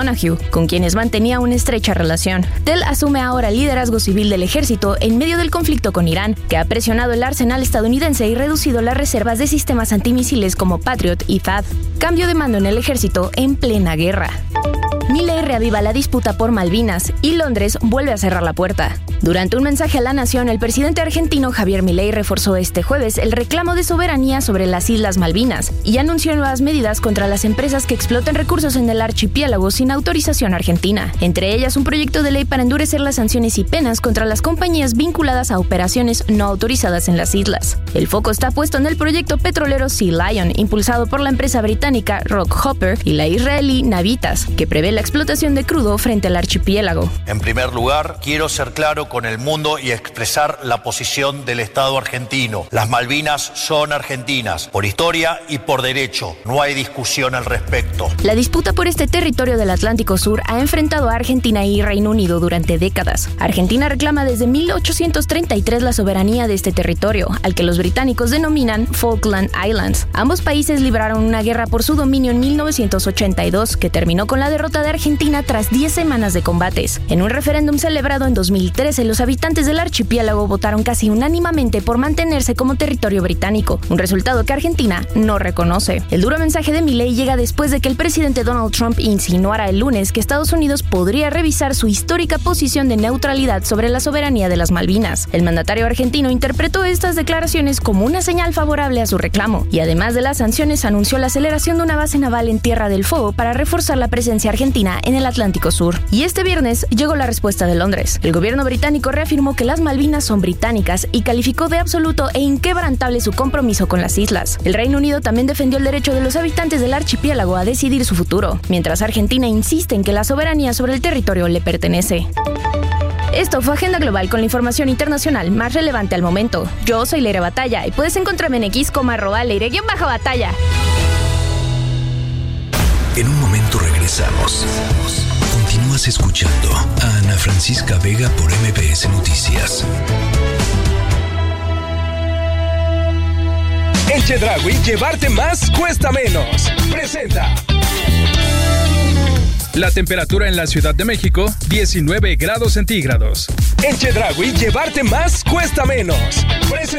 Donahue, con quienes mantenía una estrecha relación. Tell asume ahora el liderazgo civil del ejército en medio del conflicto con Irán, que ha presionado el arsenal estadounidense y reducido las reservas de sistemas antimisiles como Patriot y THAAD. Cambio de mando en el ejército en plena guerra. Milei reaviva la disputa por Malvinas y Londres vuelve a cerrar la puerta. Durante un mensaje a la nación, el presidente argentino Javier Milei reforzó este jueves el reclamo de soberanía sobre las Islas Malvinas y anunció nuevas medidas contra las empresas que exploten recursos en el archipiélago sin autorización argentina. Entre ellas, un proyecto de ley para endurecer las sanciones y penas contra las compañías vinculadas a operaciones no autorizadas en las islas. El foco está puesto en el proyecto petrolero Sea Lion, impulsado por la empresa británica Rockhopper y la israelí Navitas, que prevé la explotación de crudo frente al archipiélago. En primer lugar, quiero ser claro con el mundo y expresar la posición del Estado argentino. Las Malvinas son argentinas, por historia y por derecho. No hay discusión al respecto. La disputa por este territorio del Atlántico Sur ha enfrentado a Argentina y Reino Unido durante décadas. Argentina reclama desde 1833 la soberanía de este territorio, al que los británicos denominan Falkland Islands. Ambos países libraron una guerra por su dominio en 1982, que terminó con la derrota de Argentina tras 10 semanas de combates. En un referéndum celebrado en 2013, los habitantes del archipiélago votaron casi unánimemente por mantenerse como territorio británico, un resultado que Argentina no reconoce. El duro mensaje de Milei llega después de que el presidente Donald Trump insinuara el lunes que Estados Unidos podría revisar su histórica posición de neutralidad sobre la soberanía de las Malvinas. El mandatario argentino interpretó estas declaraciones como una señal favorable a su reclamo y, además de las sanciones, anunció la aceleración de una base naval en Tierra del Fuego para reforzar la presencia argentina en el Atlántico Sur. Y este viernes llegó la respuesta de Londres. El gobierno británico reafirmó que las Malvinas son británicas y calificó de absoluto e inquebrantable su compromiso con las islas. El Reino Unido también defendió el derecho de los habitantes del archipiélago a decidir su futuro, mientras Argentina insiste en que la soberanía sobre el territorio le pertenece. Esto fue Agenda Global con la información internacional más relevante al momento. Yo soy Leire Batalla y puedes encontrarme en X como @Leire_Batalla. En un momento regresamos. Continúas escuchando a Ana Francisca Vega por MBS Noticias. En Chedraui, llevarte más cuesta menos. Presenta. La temperatura en la Ciudad de México, 19 grados centígrados. En Chedraui, llevarte más cuesta menos.